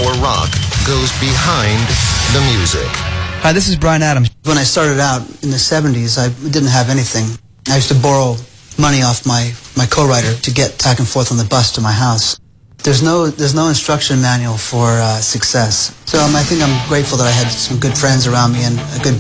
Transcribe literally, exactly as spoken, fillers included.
more rock goes behind the music. Hi, this is Bryan Adams. When I started out in the seventies, I didn't have anything. I used to borrow money off my, my co-writer to get back and forth on the bus to my house. There's no, there's no instruction manual for uh, success. So um, I think I'm grateful that I had some good friends around me and a good